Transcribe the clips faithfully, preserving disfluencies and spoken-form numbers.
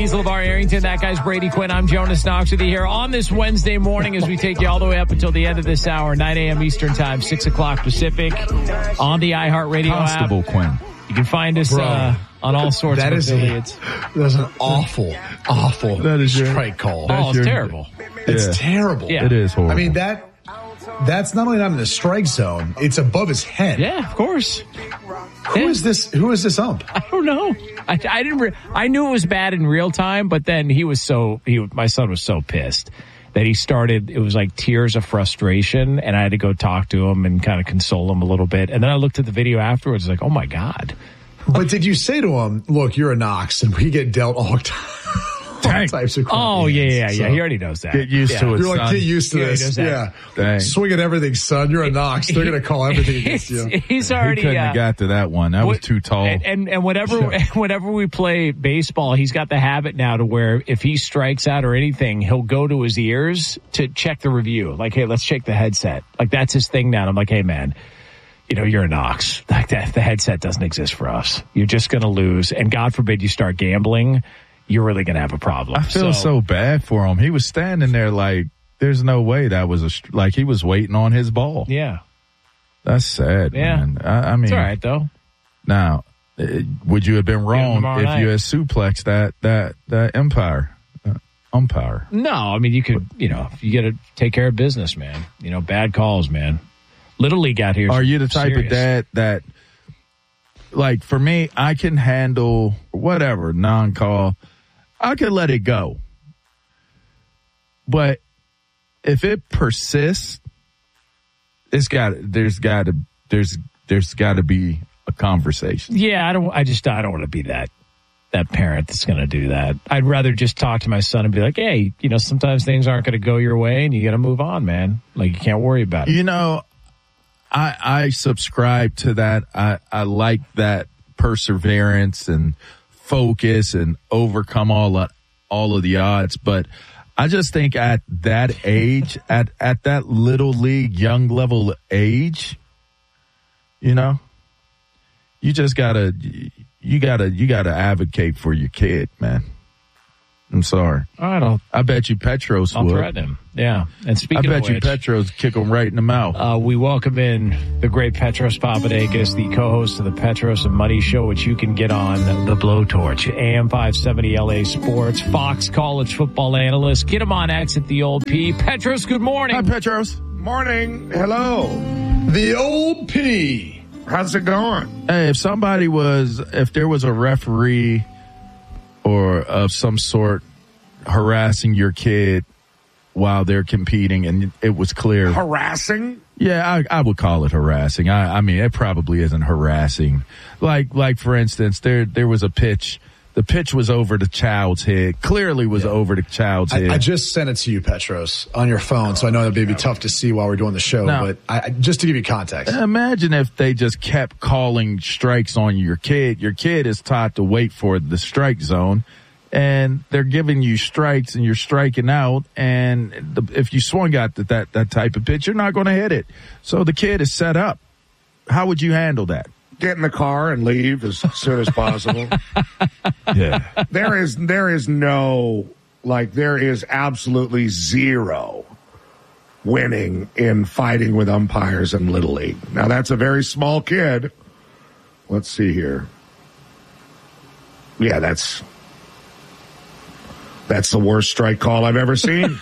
He's LeVar Arrington. That guy's Brady Quinn. I'm Jonas Knox with you here on this Wednesday morning as we take you all the way up until the end of this hour, nine a.m. Eastern Time, six o'clock Pacific, on the iHeartRadio app. Constable Quinn. You can find us uh, on all sorts that of is affiliates. A, that's an awful, awful that is strike your, call. Oh, it's your, terrible. It's yeah. terrible. Yeah. It is horrible. I mean, that that's not only not in the strike zone, it's above his head. Yeah, of course. Who yeah. is this? Who is this ump? I don't know. I, I didn't. Re- I knew it was bad in real time, but then he was so. He, my son was so pissed that he started. It was like tears of frustration, and I had to go talk to him and kind of console him a little bit. And then I looked at the video afterwards, like, oh my god. But did you say to him, "Look, you're a Knox, and we get dealt all, t- all types of crap"? Oh yeah, yeah, so yeah. He already knows that. Get used yeah. to it. You're like, son. get used to Yeah, he this. does that. Yeah, Dang. swing at everything, son. You're a Knox. They're gonna call everything against you. He's already. He couldn't uh, have got to that one. That was too tall. And and, and whenever whenever we play baseball, he's got the habit now to where if he strikes out or anything, he'll go to his ears to check the review. Like, hey, let's check the headset. Like, that's his thing now. And I'm like, hey, man, you know, you're a Knox. Like that, the headset doesn't exist for us. You're just going to lose. And God forbid you start gambling, you're really going to have a problem. I feel so, so bad for him. He was standing there like, there's no way that was a, like he was waiting on his ball. Yeah. That's sad, Yeah. man. I, I mean. It's all right, though. Now, uh, would you have been wrong tomorrow if night. you had suplexed that, that, that empire, uh, umpire? No, I mean, you could, you know, you got to take care of business, man. You know, bad calls, man. Little League out here. Are you the type serious. of dad that, like, for me, I can handle whatever non-call. I can let it go. But if it persists, it's got there's got to there's there's got to be a conversation. Yeah, I don't. I just I don't want to be that that parent that's going to do that. I'd rather just talk to my son and be like, hey, you know, sometimes things aren't going to go your way, and you got to move on, man. Like, you can't worry about it. You know, I I subscribe to that. I I like that perseverance and focus and overcome all of, all of the odds, but I just think at that age, at at that little league, young level age, you know, you just gotta, you gotta, you gotta advocate for your kid, man. I'm sorry. All right, I'll, I bet you Petros I'll would. threaten him. Yeah. And I speaking bet of you which, Petros kick him right in the mouth. uh, we welcome in the great Petros Papadakis, the co-host of the Petros and Money Show, which you can get on the Blowtorch, A M five seventy L A Sports, Fox college football analyst. Get him on X at the old P. Petros, good morning. Hi, Petros. Morning. Hello. The old P. How's it going? Hey, if somebody was, if there was a referee or of some sort harassing your kid while they're competing and it was clear. Harassing? Yeah, I, I would call it harassing. I, I mean, it probably isn't harassing. Like, like for instance, there, there was a pitch. The pitch was over the child's head. Clearly was Yeah. over the child's head. I, I just sent it to you, Petros, on your phone, so I know that may be tough to see while we're doing the show, No. but I, I- just to give you context. Imagine if they just kept calling strikes on your kid. Your kid is taught to wait for the strike zone, and they're giving you strikes, and you're striking out. And the, if you swung out that, that that type of pitch, you're not going to hit it. So the kid is set up. How would you handle that? Get in the car and leave as soon as possible. Yeah. There is, there is no, like, there is absolutely zero winning in fighting with umpires in Little League. Now, that's a very small kid. Let's see here. Yeah, that's, that's the worst strike call I've ever seen.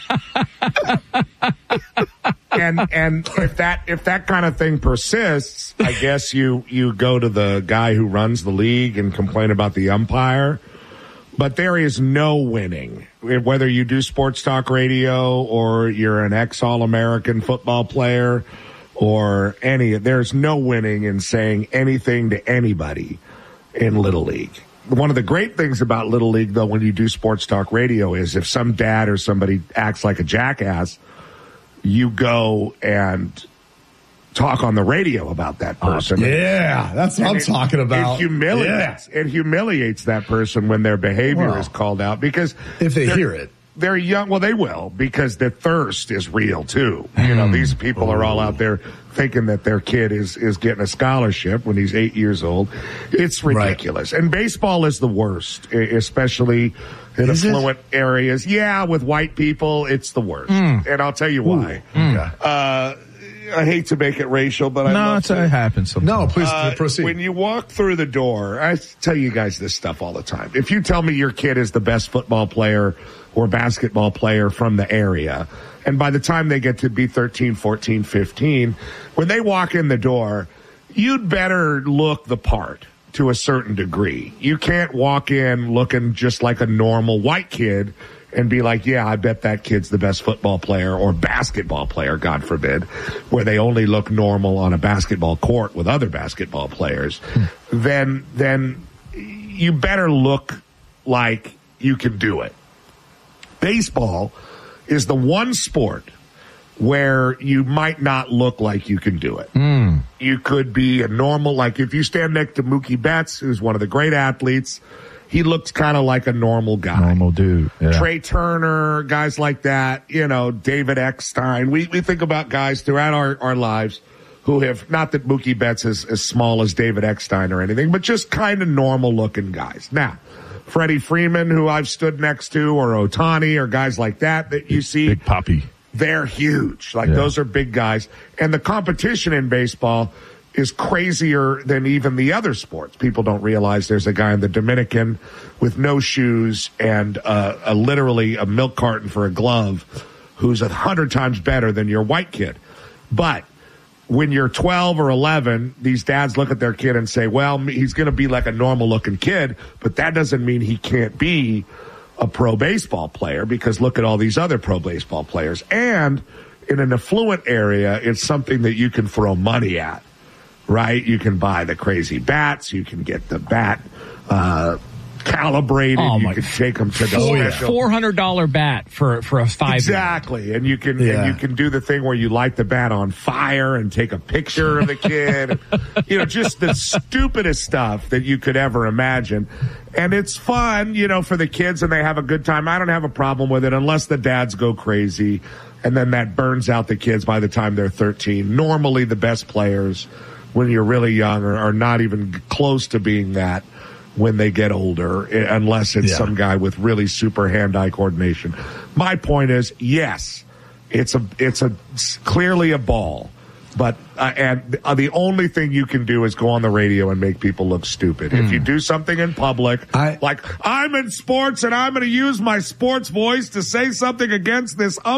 and and if that if that kind of thing persists, I guess you you go to the guy who runs the league and complain about the umpire. But there is no winning, whether you do sports talk radio or you're an ex-All-American football player or any. There's no winning in saying anything to anybody in Little League. One of the great things about Little League, though, when you do sports talk radio is if some dad or somebody acts like a jackass, you go and talk on the radio about that person. Yeah, that's what And I'm it- talking about. It humiliates. It humiliates that person when their behavior Well, is called out because if they they're- hear it. they're young. Well, they will, because the thirst is real too. You know, these people are all out there thinking that their kid is, is getting a scholarship when he's eight years old. It's ridiculous. Right. And baseball is the worst, especially in is affluent it? areas. Yeah, with white people, it's the worst. Mm. And I'll tell you why. Mm. Uh, I hate to make it racial, but I no, love it's, to. it happens sometimes. No, please uh, proceed. When you walk through the door, I tell you guys this stuff all the time. If you tell me your kid is the best football player or basketball player from the area, and by the time they get to be thirteen, fourteen, fifteen, when they walk in the door, you'd better look the part to a certain degree. You can't walk in looking just like a normal white kid and be like, yeah, I bet that kid's the best football player or basketball player, God forbid, where they only look normal on a basketball court with other basketball players. Hmm. Then, then you better look like you can do it. Baseball is the one sport where you might not look like you can do it. Mm. You could be a normal, like if you stand next to Mookie Betts, who's one of the great athletes, he looks kind of like a normal guy. Normal dude. Yeah. Trey Turner, guys like that, you know, David Eckstein. We we think about guys throughout our, our lives who have, not that Mookie Betts is as small as David Eckstein or anything, but just kind of normal looking guys. Now, Freddie Freeman, who I've stood next to, or Ohtani, or guys like that that you see. Big Papi. They're huge. Like, yeah. Those are big guys. And the competition in baseball is crazier than even the other sports. People don't realize there's a guy in the Dominican with no shoes and uh, a, literally a milk carton for a glove who's a hundred times better than your white kid. But when you're twelve or eleven, these dads look at their kid and say, well, he's going to be like a normal looking kid, but that doesn't mean he can't be a pro baseball player, because look at all these other pro baseball players. And in an affluent area, it's something that you can throw money at. Right? You can buy the crazy bats. You can get the bat uh, calibrated. Oh, you can take them to the special four hundred dollar bat for for a five. Exactly, and you can yeah. and you can do the thing where you light the bat on fire and take a picture of the kid. You know, just the stupidest stuff that you could ever imagine. And it's fun, you know, for the kids, and they have a good time. I don't have a problem with it unless the dads go crazy, and then that burns out the kids by the time they're thirteen. Normally, the best players, when you're really young, are, are not even close to being that when they get older, unless it's yeah. some guy with really super hand-eye coordination. My point is, yes, it's a it's a it's clearly a ball, but uh, and uh, the only thing you can do is go on the radio and make people look stupid. Mm. If you do something in public, I, like I'm in sports and I'm going to use my sports voice to say something against this